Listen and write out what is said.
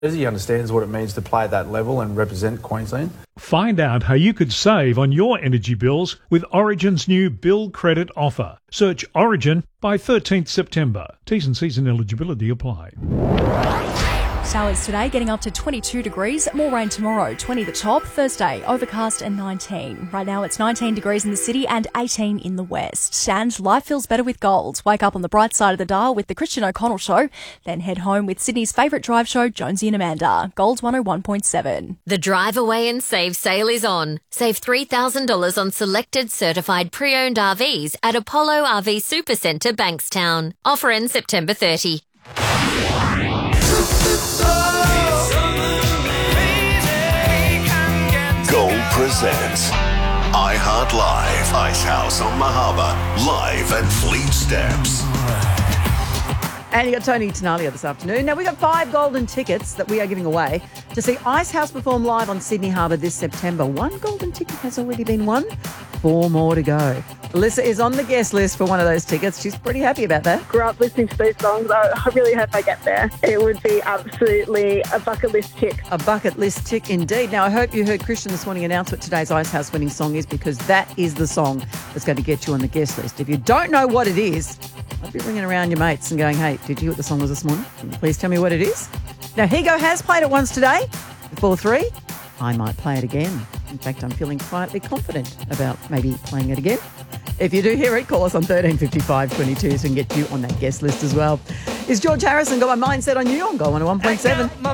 He understands what it means to play at that level and represent Queensland. Find out how you could save on your energy bills with Origin's new bill credit offer. Search Origin by 13th September. T's and C's and eligibility apply. Showers today getting up to 22 degrees. More rain tomorrow, 20 the top. Thursday, overcast and 19. Right now it's 19 degrees in the city and 18 in the west. And life feels better with gold. Wake up on the bright side of the dial with the Christian O'Connell Show. Then head home with Sydney's favourite drive show, Jonesy and Amanda. Gold 101.7. The Drive Away and Save sale is on. Save $3,000 on selected certified pre-owned RVs at Apollo RV Supercentre, Bankstown. Offer ends September 30. Gold presents iHeart Live, Icehouse on Mahaba, live at Fleet Steps. And you got Tony Tenalia this afternoon. Now, we got 5 golden tickets that we are giving away to see Icehouse perform live on Sydney Harbour this September. 1 golden ticket has already been won. 4 more to go. Alyssa is on the guest list for one of those tickets. She's pretty happy about that. Grew up listening to these songs. I really hope I get there. It would be absolutely a bucket list tick. A bucket list tick indeed. Now, I hope you heard Christian this morning announce what today's Icehouse winning song is, because that is the song that's going to get you on the guest list. If you don't know what it is, I'd be ringing around your mates and going, hey, did you hear what the song was this morning? Can you please tell me what it is? Now, Higo has played it once today. Before 3, I might play it again. In fact, I'm feeling quietly confident about maybe playing it again. If you do hear it, call us on 1355 22 so we can get you on that guest list as well. Is George Harrison got my mindset on you on Go 101.7?